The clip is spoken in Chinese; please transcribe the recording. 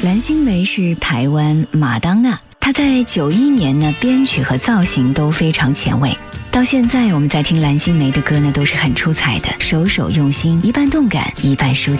蓝心湄是台湾马当娜，她在91年呢，编曲和造型都非常前卫。到现在我们在听蓝心湄的歌呢，都是很出彩的，首首用心，一半动感，一半抒情。